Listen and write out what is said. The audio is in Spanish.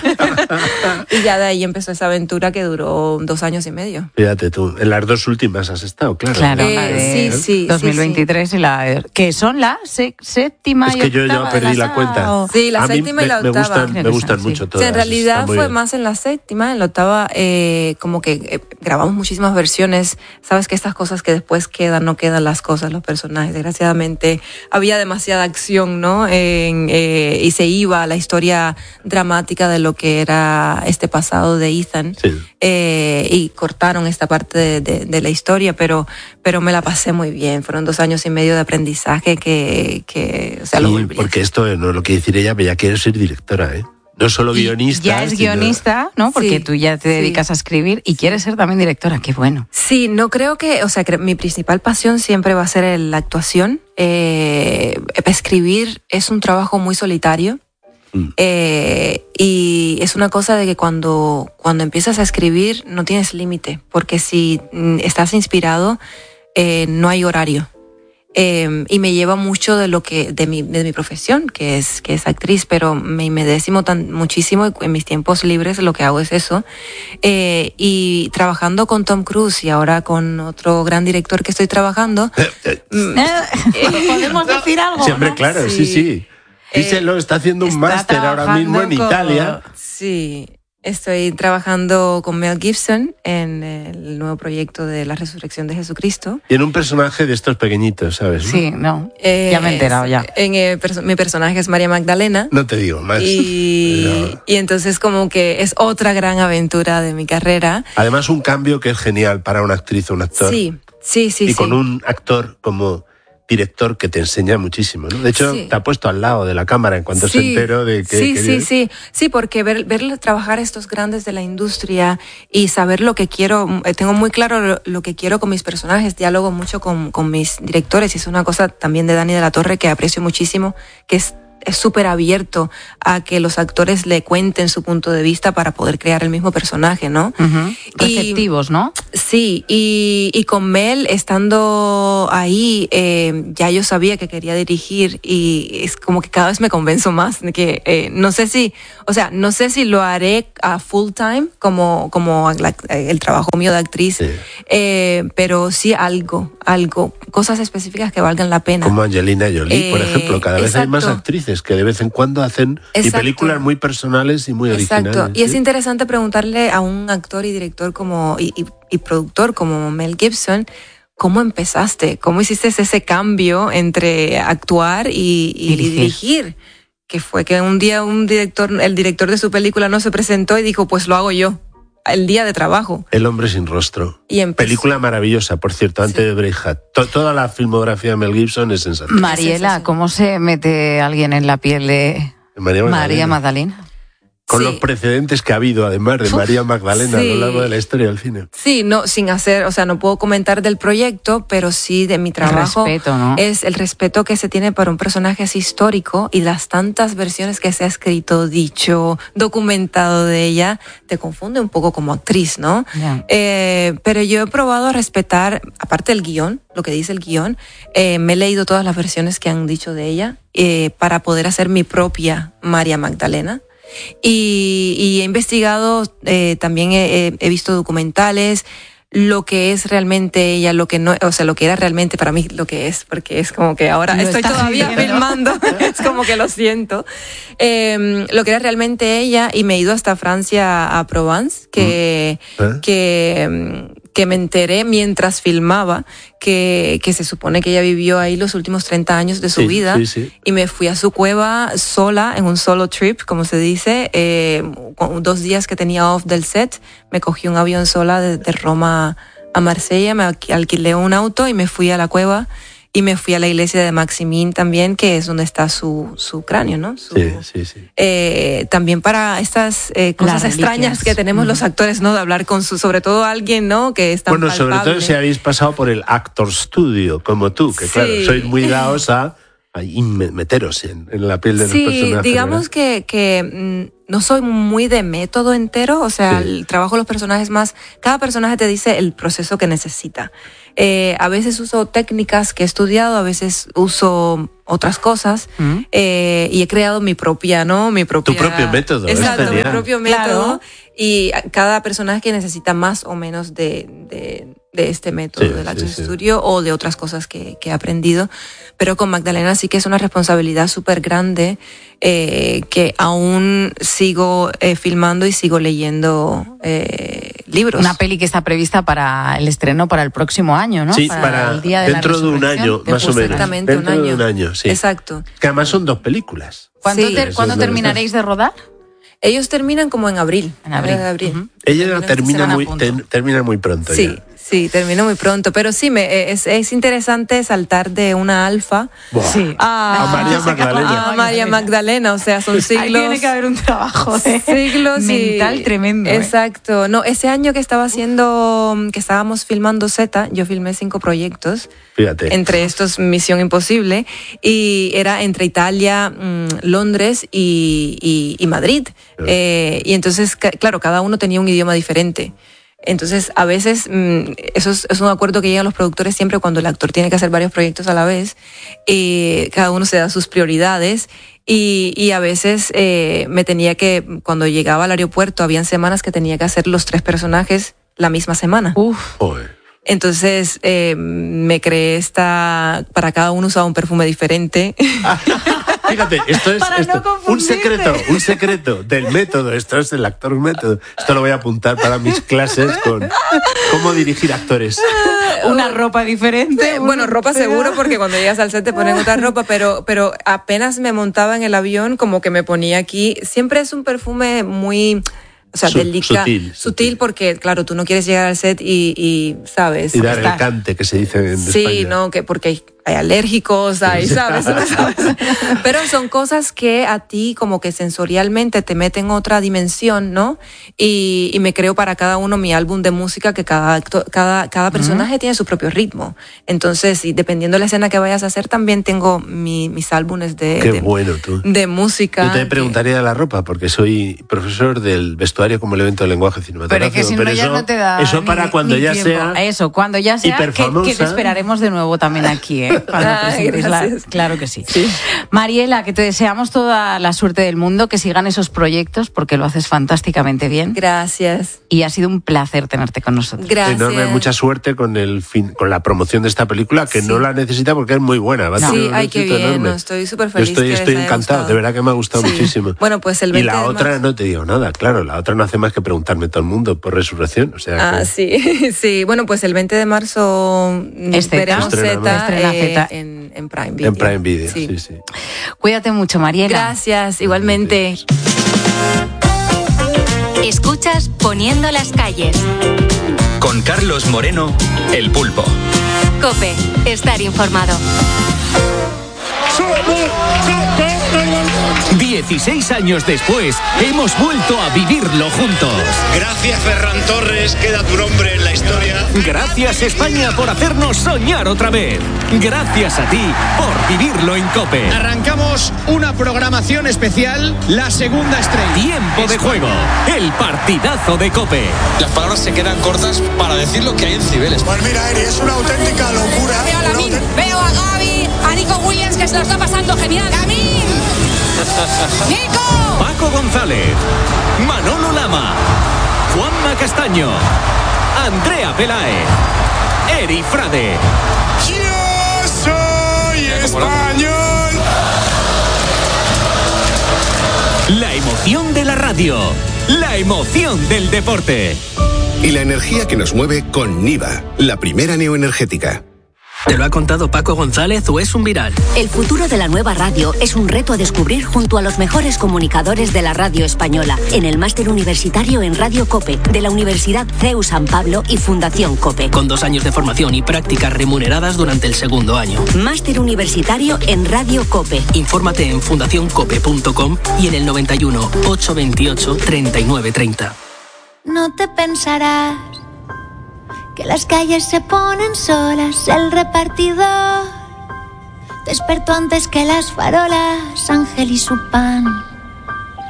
Y ya de ahí empezó esa aventura que duró 2 años y medio. Fíjate tú, en las 2 últimas has estado, claro. Claro, la de sí, 2023 sí. y la que son la séptima es y que yo octava ya perdí la cuenta. Sí, la a mí séptima y la octava. Me gustan mucho todas. Sí, en realidad fue más en la séptima, en la octava como que grabamos muchísimas versiones. Sabes que estas cosas que después quedan, no quedan las cosas, los personajes. Desgraciadamente había demasiada acción, ¿no? Y se iba a la historia dramática de lo que era este pasado de Ethan. Sí. Y cortaron esta parte de la historia, pero me la pasé muy bien. Fueron 2 años y medio de aprendizaje que o sea, sí, lo volví. Porque esto no lo quiere decir ella, pero ya quiere ser directora, ¿eh? No solo guionista. Ya es guionista, ¿no? Porque tú ya te dedicas a escribir y quieres ser también directora, qué bueno. Sí, no creo que, o sea, que mi principal pasión siempre va a ser la actuación. Escribir es un trabajo muy solitario. Y es una cosa de que cuando empiezas a escribir no tienes límite, porque si estás inspirado, no hay horario. Y me lleva mucho de mi profesión, que es actriz, pero me decimo muchísimo y en mis tiempos libres lo que hago es eso. Y trabajando con Tom Cruise y ahora con otro gran director que estoy trabajando. ¿Podemos decir algo? Siempre, ¿no? claro, sí. Díselo, está haciendo un máster ahora mismo en Italia. Sí. Estoy trabajando con Mel Gibson en el nuevo proyecto de la resurrección de Jesucristo. Y en un personaje de estos pequeñitos, ¿sabes? Sí, no. Ya me he enterado ya. Mi personaje es María Magdalena. No te digo más. Y entonces como que es otra gran aventura de mi carrera. Además un cambio que es genial para una actriz o un actor. Sí. Y con un actor como director que te enseña muchísimo, ¿no? De hecho, te ha puesto al lado de la cámara en cuanto se enteró de que... Sí, porque verlo trabajar estos grandes de la industria y saber lo que quiero, tengo muy claro lo que quiero con mis personajes, diálogo mucho con mis directores y es una cosa también de Dani de la Torre que aprecio muchísimo, que es súper abierto a que los actores le cuenten su punto de vista para poder crear el mismo personaje, ¿no? Uh-huh. Receptivos, ¿no? Sí, y con Mel estando ahí, ya yo sabía que quería dirigir y es como que cada vez me convenzo más de que no sé si lo haré a full time como el trabajo mío de actriz, pero sí algo, cosas específicas que valgan la pena. Como Angelina Jolie, por ejemplo, cada vez hay más actrices que de vez en cuando hacen y películas muy personales y muy originales. Exacto, y es interesante preguntarle a un actor y director y productor como Mel Gibson, ¿cómo empezaste? ¿Cómo hiciste ese cambio entre actuar y dirigir? Que fue que un día el director de su película no se presentó y dijo, pues lo hago yo. El día de trabajo. El hombre sin rostro. Película maravillosa, por cierto, antes de Braveheart. Toda la filmografía de Mel Gibson es sensacional. Mariela, ¿cómo se mete alguien en la piel de María Magdalena? Con los precedentes que ha habido, además, de María Magdalena a lo largo de la historia del cine. Sí, no puedo comentar del proyecto, pero sí de mi trabajo. El respeto, ¿no? Es el respeto que se tiene para un personaje así histórico y las tantas versiones que se ha escrito, dicho, documentado de ella, te confunde un poco como actriz, ¿no? Yeah. Pero yo he probado a respetar, aparte del guión, lo que dice el guión, me he leído todas las versiones que han dicho de ella para poder hacer mi propia María Magdalena. Y he investigado, también he visto documentales, lo que es realmente ella, lo que no, o sea, lo que era realmente para mí lo que es, porque es como que ahora estoy todavía filmando, es como que lo siento. Lo que era realmente ella, y me he ido hasta Francia, a Provence, que me enteré mientras filmaba que se supone que ella vivió ahí los últimos 30 años de su vida. Y me fui a su cueva sola, en un solo trip, como se dice, 2 días que tenía off del set, me cogí un avión sola de Roma a Marsella, me alquilé un auto y me fui a la cueva. Y me fui a la iglesia de Maximin también, que es donde está su cráneo, ¿no? También para estas cosas extrañas que tenemos los actores, ¿no? De hablar con sobre todo alguien, ¿no? Que es tan palpable. Sobre todo si habéis pasado por el Actor Studio, como tú, que claro, sois muy daos a meteros en la piel de los personajes. Sí, digamos que no soy muy de método entero, o sea, el trabajo de los personajes más, cada personaje te dice el proceso que necesita. A veces uso técnicas que he estudiado, a veces uso otras cosas, y he creado mi propia. Tu propio método. Exacto, mi propio método. Y cada personaje que necesita más o menos de este método del Access Studio o de otras cosas que he aprendido. Pero con Magdalena sí que es una responsabilidad súper grande, que aún sigo filmando y sigo leyendo libros. Una peli que está prevista para el estreno para el próximo año, ¿no? Sí, para el día de dentro de un año, más o menos. Exactamente, dentro de un año, sí. Exacto. Que además son 2 películas. ¿Cuándo terminaréis de rodar? Ellos terminan como en abril. En abril. Uh-huh. Ella termina muy pronto. Sí. Ya. Sí, termino muy pronto, pero sí, es interesante saltar de una alfa a María Magdalena. A María Magdalena, o sea, son siglos. Ahí tiene que haber un trabajo siglos mental tremendo. Exacto. No, ese año que estábamos filmando Z, yo filmé 5 proyectos. Fíjate. Entre estos Misión Imposible, y era entre Italia, Londres y Madrid. Y entonces, claro, cada uno tenía un idioma diferente. Entonces, a veces, eso es un acuerdo que llegan los productores siempre cuando el actor tiene que hacer varios proyectos a la vez, cada uno se da sus prioridades, y a veces cuando llegaba al aeropuerto, habían semanas que tenía que hacer los 3 personajes la misma semana. Entonces, me creé para cada uno usaba un perfume diferente. Fíjate, esto es un secreto del método. Esto es el actor método. Esto lo voy a apuntar para mis clases con cómo dirigir actores. Una ropa diferente. Bueno, ropa seguro, porque cuando llegas al set te ponen otra ropa, pero apenas me montaba en el avión, como que me ponía aquí. Siempre es un perfume muy... O sea, sutil, porque, claro, tú no quieres llegar al set y ¿sabes? Y dar el cante que se dice en España. Sí, no, porque hay alérgicos, ¿sabes? Pero son cosas que a ti como que sensorialmente te meten otra dimensión, ¿no? Y me creo para cada uno mi álbum de música, que cada personaje tiene su propio ritmo. Entonces, y dependiendo de la escena que vayas a hacer, también tengo mis álbumes de música. Yo te preguntaría de la ropa, porque soy profesor del vestuario como elemento del lenguaje cinematográfico. Pero es que si no, ya no te da eso para cuando ya sea... Eso, cuando ya sea, que te esperaremos de nuevo también aquí, cuando presentes claro que sí. Mariela, que te deseamos toda la suerte del mundo, que sigan esos proyectos, porque lo haces fantásticamente bien. Gracias. Y ha sido un placer tenerte con nosotros. Gracias. Enorme, mucha suerte con la promoción de esta película, que no la necesita porque es muy buena. Qué bien, estoy súper feliz. Yo estoy encantado, de verdad que me ha gustado muchísimo. Bueno, pues el 20 y la otra, no te digo nada, claro, la otra no hace más que preguntarme todo el mundo por Resurrección. O sea, sí. Bueno, pues el 20 de marzo veremos Z en Prime Video. En Prime Video, sí. Cuídate mucho, Mariela. Gracias, igualmente. Escuchas Poniendo las calles. Con Carlos Moreno, El Pulpo. COPE, estar informado. 16 años después, hemos vuelto a vivirlo juntos. Gracias, Ferran Torres, queda tu nombre en la historia. Gracias, España, por hacernos soñar otra vez. Gracias a ti por vivirlo en COPE. Arrancamos una programación especial, la segunda estrella. Tiempo de juego, el partidazo de COPE. Las palabras se quedan cortas para decir lo que hay en Cibeles. Pues mira, Eri, es una auténtica locura. Veo a Lamin, veo a Gaby, a Nico Williams, que se lo está pasando genial. ¡Lamin! ¡Nico! Paco González, Manolo Lama, Juanma Castaño, Andrea Peláez, Eri Frade. ¡Yo soy español! La emoción de la radio, la emoción del deporte. Y la energía que nos mueve con Niva, la primera neoenergética. ¿Te lo ha contado Paco González o es un viral? El futuro de la nueva radio es un reto a descubrir junto a los mejores comunicadores de la radio española en el máster universitario en Radio COPE de la Universidad CEU San Pablo y Fundación COPE. Con 2 años de formación y prácticas remuneradas durante el segundo año. Máster universitario en Radio COPE. Infórmate en fundacioncope.com y en el 91 828 3930. No te pensarás que las calles se ponen solas, el repartidor Despertó antes que las farolas, Ángel y su pan.